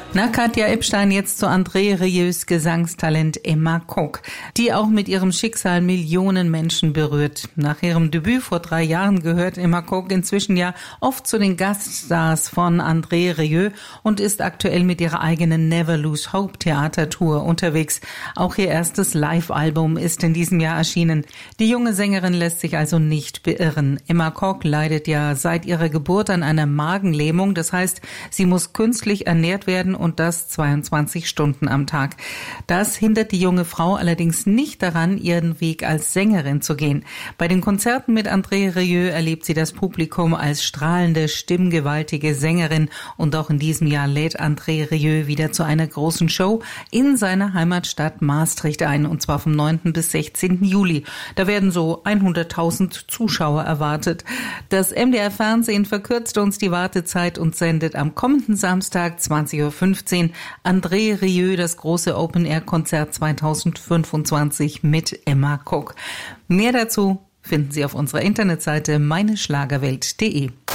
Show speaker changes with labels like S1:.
S1: Nach Katja Epstein jetzt zu André Rieu's Gesangstalent Emma Cook, die auch mit ihrem Schicksal Millionen Menschen berührt. Nach ihrem Debüt vor 3 Jahren gehört Emma Cook inzwischen ja oft zu den Gaststars von André Rieu und ist aktuell mit ihrer eigenen Never Lose Hope Theatertour unterwegs. Auch ihr erstes Live-Album ist in diesem Jahr erschienen. Die junge Sängerin lässt sich also nicht beirren. Emma Cook leidet ja seit ihrer Geburt an einer Magenlähmung. Das heißt, sie muss künstlich ernährt werden und das 22 Stunden am Tag. Das hindert die junge Frau allerdings nicht daran, ihren Weg als Sängerin zu gehen. Bei den Konzerten mit André Rieu erlebt sie das Publikum als strahlende, stimmgewaltige Sängerin und auch in diesem Jahr lädt André Rieu wieder zu einer großen Show in seiner Heimatstadt Maastricht ein, und zwar vom 9. bis 16. Juli. Da werden so 100.000 Zuschauer erwartet. Das MDR Fernsehen verkürzt uns die Wartezeit und sendet am kommenden Samstag 20:15 Uhr André Rieu das große Open-Air-Konzert 2025 mit Emma Cook. Mehr dazu finden Sie auf unserer Internetseite meineschlagerwelt.de.